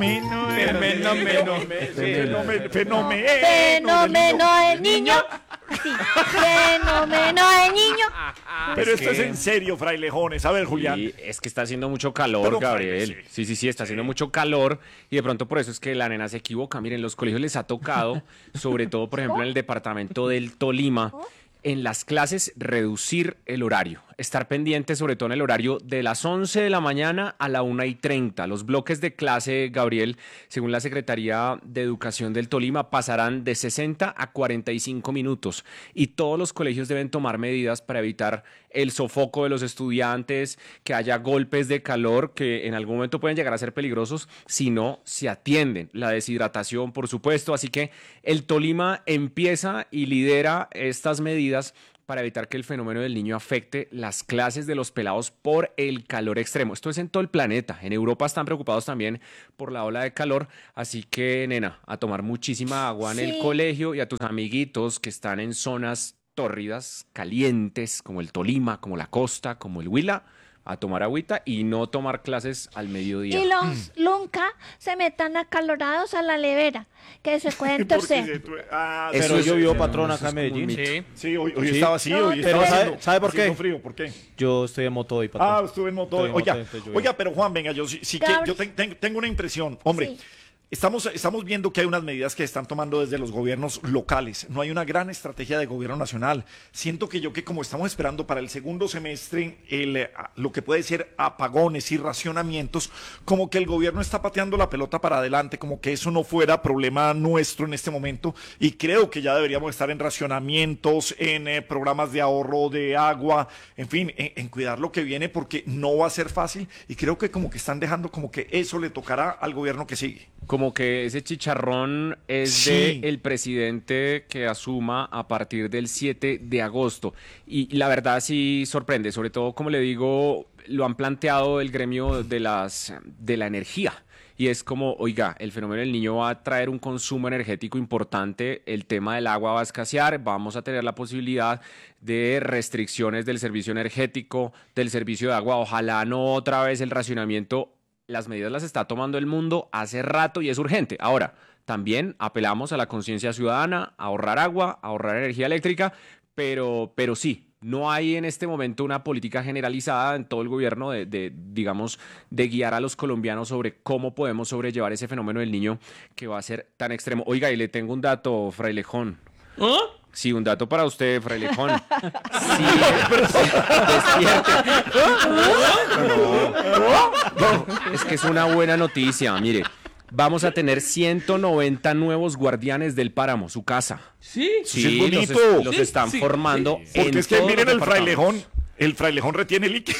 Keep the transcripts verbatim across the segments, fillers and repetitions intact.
Fenómeno, fenómeno, fenómeno, fenómeno, Fenómeno del niño. Sí, fenómeno del niño. Pero Es esto es que- en serio, frailejones. A ver, Julián. Y es que está haciendo mucho calor, Pero, Gabriel. fraile, Sí, sí, sí, está haciendo mucho calor y de pronto por eso es que la nena se equivoca. Miren, los colegios les ha tocado, sobre todo, por ejemplo, en el departamento del Tolima, en las clases reducir el horario, estar pendiente sobre todo en el horario de las once de la mañana a la una y treinta. Los bloques de clase, Gabriel, según la Secretaría de Educación del Tolima, pasarán de sesenta a cuarenta y cinco minutos y todos los colegios deben tomar medidas para evitar el sofoco de los estudiantes, que haya golpes de calor que en algún momento pueden llegar a ser peligrosos si no se atienden. La deshidratación, por supuesto. Así que el Tolima empieza y lidera estas medidas para evitar que el fenómeno del niño afecte las clases de los pelados por el calor extremo. Esto es en todo el planeta. En Europa están preocupados también por la ola de calor. Así que, nena, a tomar muchísima agua en el Sí. colegio y a tus amiguitos que están en zonas tórridas, calientes, como el Tolima, como la costa, como el Huila, a tomar agüita y no tomar clases al mediodía. Y los nunca se metan acalorados a la nevera, que se pueden Porque torcer. se tu- ah, Eso Pero es- llovió, eso patrón, es acá en como un Medellín. mito. Sí. Sí, hoy, hoy Sí. estaba así, No, hoy pero estaba ¿sabe- haciendo- sabe por qué? haciendo frío, ¿por qué? Yo estoy en moto hoy, patrón. Ah, estuve en moto. Estoy en Oiga, moto, entonces llovió. oiga, pero Juan, venga, yo sí, sí que Gabri- yo ten- ten- tengo una impresión. Hombre, Sí. estamos, estamos viendo que hay unas medidas que están tomando desde los gobiernos locales. No hay una gran estrategia de gobierno nacional. Siento que yo que como estamos esperando para el segundo semestre el, eh, lo que puede ser apagones y racionamientos, como que el gobierno está pateando la pelota para adelante, como que eso no fuera problema nuestro en este momento. Y creo que ya deberíamos estar en racionamientos, en eh, programas de ahorro de agua, en fin, en, en cuidar lo que viene porque no va a ser fácil. Y creo que como que están dejando como que eso le tocará al gobierno que sigue. Como que ese chicharrón es Sí. de el presidente que asuma a partir del siete de agosto. Y la verdad sí sorprende, sobre todo, como le digo, lo han planteado el gremio de las de la energía. Y es como, oiga, el fenómeno del niño va a traer un consumo energético importante, el tema del agua va a escasear, vamos a tener la posibilidad de restricciones del servicio energético, del servicio de agua, ojalá no otra vez el racionamiento. Las medidas las está tomando el mundo hace rato y es urgente. Ahora, también apelamos a la conciencia ciudadana, a ahorrar agua, a ahorrar energía eléctrica, pero, pero sí, no hay en este momento una política generalizada en todo el gobierno de, de, digamos, de guiar a los colombianos sobre cómo podemos sobrellevar ese fenómeno del niño que va a ser tan extremo. Oiga, y le tengo un dato, frailejón. ¿Ah? Sí, un dato para usted, frailejón. Sí, despierte. No, es que es una buena noticia. Mire, vamos a tener ciento noventa nuevos guardianes del páramo, su casa. ¿Sí? Sí, es Sí, los, bonito. es- los Sí, están sí, formando. sí. Porque en es que todos miren los el departamentos. frailejón, el frailejón retiene líquido.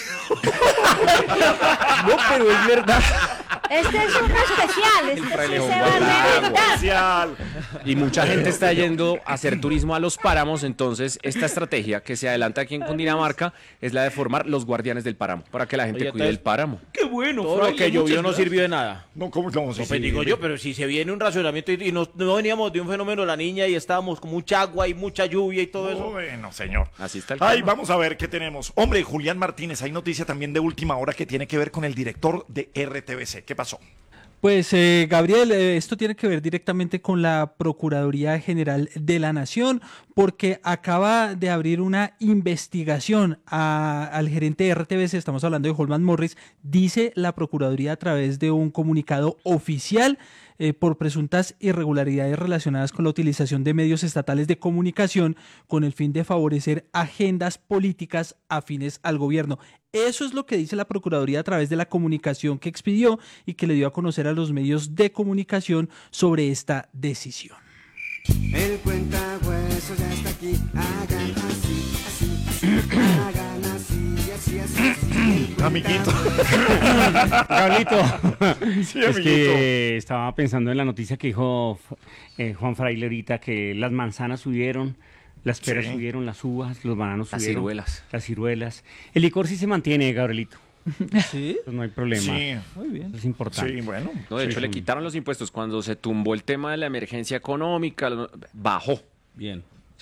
No, pero es verdad. Este es uno especial, este sí frailejón se va a guardado. reventar. Especial. Y mucha gente está yendo a hacer turismo a los páramos, entonces esta estrategia que se adelanta aquí en Cundinamarca es la de formar los guardianes del páramo, para que la gente Oye, cuide el entonces- páramo. Qué bueno, Todo lo fraile, que llovió muchas no gracias. sirvió de nada. No, ¿cómo no? Sí, No, sí, pues digo sí. yo, pero si se viene un racionamiento y, y no, no veníamos de un fenómeno de la niña y estábamos con mucha agua y mucha lluvia y todo eso. Bueno, señor. Así está el Ay, tema. vamos a ver qué tenemos. Hombre, Julián Martínez, hay noticia también de última hora que tiene que ver con el director de R T V C. ¿Qué pasó? Pues eh, Gabriel, eh, esto tiene que ver directamente con la Procuraduría General de la Nación, porque acaba de abrir una investigación a- al gerente de R T V C, estamos hablando de Holman Morris, dice la Procuraduría a través de un comunicado oficial eh, por presuntas irregularidades relacionadas con la utilización de medios estatales de comunicación con el fin de favorecer agendas políticas afines al gobierno. Eso es lo que dice la Procuraduría a través de la comunicación que expidió y que le dio a conocer a los medios de comunicación sobre esta decisión. El cuentahuesos ya está aquí. Hagan así, así, así. Hagan así, así, así, así. Amiguito. Gablito, Sí, es amiguito. que estaba pensando en la noticia que dijo eh, Juan Fraile ahorita, que las manzanas subieron, las peras Sí. subieron, las uvas, los bananos Las subieron. ciruelas. Las ciruelas. El licor sí se mantiene, Gabrielito. ¿Sí? Pues no hay problema. Sí, Muy bien. Eso es importante. sí, bueno. No, de Sí. hecho, le quitaron los impuestos cuando se tumbó el tema de la emergencia económica, lo- bajó. Bien.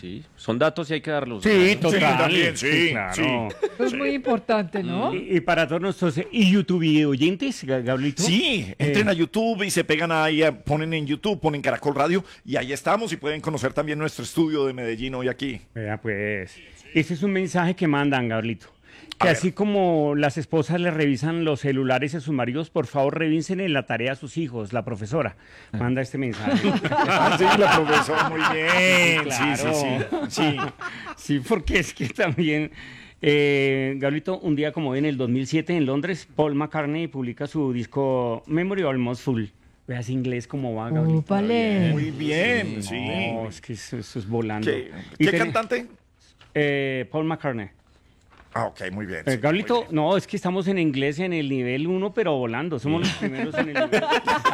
Sí, son datos y hay que darlos. Sí, Sí, total. también, sí, claro. sí. Eso es muy importante, ¿no? Y, y para todos nuestros eh, y YouTube oyentes, Ga- Gabrielito. Sí, entren Eh, a YouTube y se pegan ahí, eh, ponen en YouTube, ponen Caracol Radio y ahí estamos y pueden conocer también nuestro estudio de Medellín hoy aquí. Vea, pues, ese es un mensaje que mandan, Gabrielito. Que A así ver. como las esposas le revisan los celulares a sus maridos, por favor revisen en la tarea a sus hijos. La profesora manda este mensaje. Ah, sí, la profesora, muy bien. Sí, sí, Claro. sí. Sí. Sí, porque es que también, eh, Gabrielito, un día como hoy en el dos mil siete en Londres, Paul McCartney publica su disco Memory Almost Full. Veas inglés como va, Gabrielito. Úpale. Muy bien, sí. No, es que eso, eso es volando. ¿Qué, Y qué ten- cantante? Eh, Paul McCartney. Ah, ok, muy bien. Eh, sí, Gabrielito, muy bien. no, es que estamos en inglés en el nivel uno, pero volando. Somos los primeros en el nivel.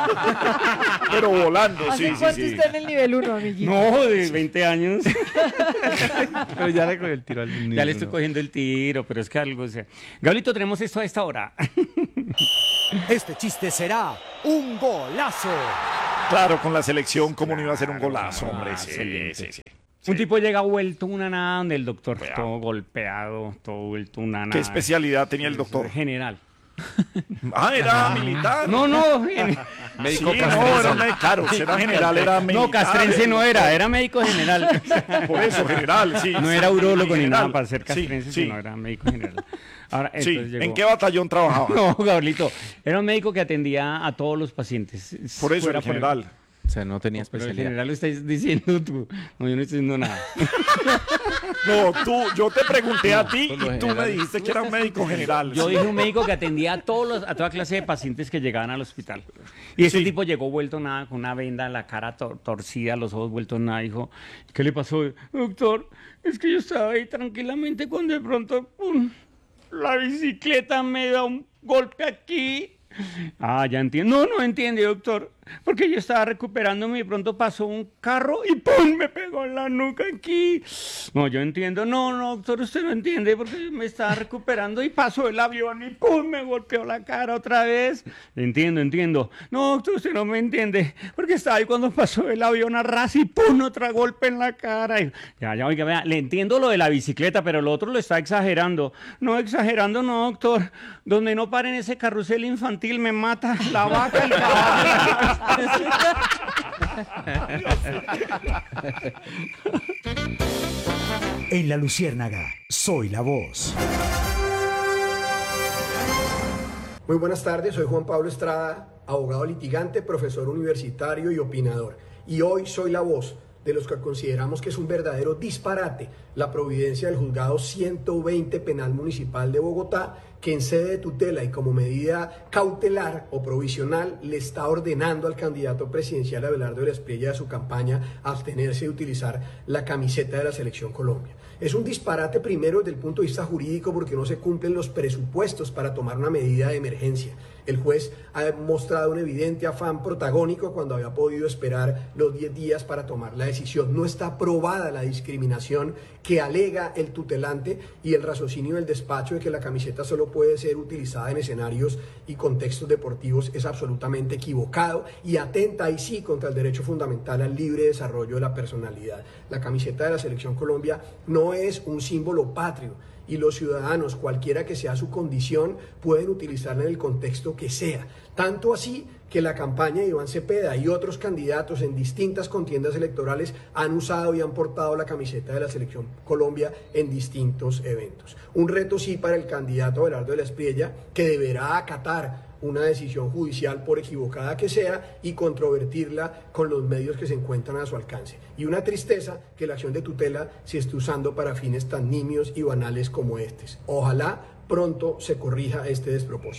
Pero volando, ¿Hace sí, sí, cuánto sí. está en el nivel uno, amiguito? No, de veinte años. Pero ya le cogió el tiro al Ya le estoy cogiendo el tiro, pero es que algo, o sea. Gabrielito, tenemos esto a esta hora. Este chiste será un golazo. Claro, con la selección, ¿cómo no iba a ser un golazo, hombre? Ah, Sí, excelente. sí, sí. Un tipo llega vuelto una nada donde el doctor, todo golpeado, todo vuelto una nada. ¿Qué especialidad tenía el doctor? General. Ah, era militar. No, no, gen- Médico Sí, castrense. no, era una- claro, si era general, era militar. no, castrense no era, era médico general. Por eso, general, sí. No sí, era urólogo ni general. nada para ser Sí, castrense, sí, sino era médico general. Ahora, sí. entonces llegó- ¿En qué batallón trabajaba? No, Gabrielito, era un médico que atendía a todos los pacientes. Por eso, Fuera el general. O sea, no tenía Pero el especialidad. general lo estás diciendo tú. No, yo no estoy diciendo nada. No, tú, yo te pregunté a ti por lo y tú me general. dijiste que era un médico general. Yo Sí. dije un médico que atendía a todos los, a toda clase de pacientes que llegaban al hospital. Y ese Sí. tipo llegó vuelto nada, con una venda, la cara tor- torcida, los ojos vueltos nada. Dijo, ¿qué le pasó? Doctor, es que yo estaba ahí tranquilamente cuando de pronto, ¡pum!, la bicicleta me da un golpe aquí. Ah, ya entiendo. No, no entiende, doctor. Porque yo estaba recuperándome y de pronto pasó un carro y ¡pum!, me pegó en la nuca aquí. No, yo entiendo. No, no, doctor, usted no entiende porque yo me estaba recuperando y pasó el avión y ¡pum!, me golpeó la cara otra vez. Entiendo, entiendo. No, doctor, usted no me entiende porque estaba ahí cuando pasó el avión a ras y ¡pum!, otra golpe en la cara. Y, ya, ya, oiga, vea, le entiendo lo de la bicicleta, pero lo otro lo está exagerando. No, exagerando no, doctor. Donde no paren ese carrusel infantil me mata la vaca y el caballo. En La Luciérnaga, soy la voz. Muy buenas tardes, soy Juan Pablo Estrada, abogado litigante, profesor universitario y opinador. Y hoy soy la voz de los que consideramos que es un verdadero disparate la providencia del juzgado ciento veinte Penal Municipal de Bogotá, que en sede de tutela y como medida cautelar o provisional le está ordenando al candidato presidencial Abelardo de la Espriella de su campaña abstenerse de utilizar la camiseta de la Selección Colombia. Es un disparate primero desde el punto de vista jurídico porque no se cumplen los presupuestos para tomar una medida de emergencia. El juez ha mostrado un evidente afán protagónico cuando había podido esperar los diez días para tomar la decisión. No está aprobada la discriminación que alega el tutelante y el raciocinio del despacho de que la camiseta solo puede ser utilizada en escenarios y contextos deportivos es absolutamente equivocado y atenta ahí sí contra el derecho fundamental al libre desarrollo de la personalidad. La camiseta de la Selección Colombia no es un símbolo patrio y los ciudadanos, cualquiera que sea su condición, pueden utilizarla en el contexto que sea. Tanto así que la campaña de Iván Cepeda y otros candidatos en distintas contiendas electorales han usado y han portado la camiseta de la Selección Colombia en distintos eventos. Un reto sí para el candidato Abelardo de la Espriella, que deberá acatar una decisión judicial por equivocada que sea y controvertirla con los medios que se encuentran a su alcance. Y una tristeza que la acción de tutela se esté usando para fines tan nimios y banales como estos. Ojalá pronto se corrija este despropósito.